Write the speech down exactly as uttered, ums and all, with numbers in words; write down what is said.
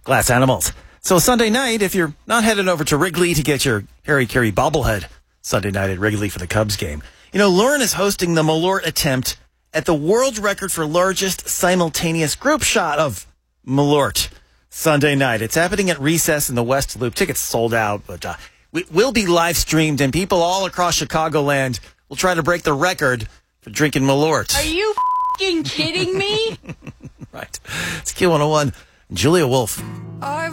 Glass Animals. So Sunday night, if you're not heading over to Wrigley to get your Harry Carey bobblehead Sunday night at Wrigley for the Cubs game, you know, Lauren is hosting the Malort attempt at the world record for largest simultaneous group shot of Malort Sunday night. It's happening at Recess in the West Loop. Tickets sold out, but uh, we will be live streamed, and people all across Chicagoland will try to break the record for drinking Malort. Are you f***ing kidding me? Right. It's Q one oh one. Julia Wolf. I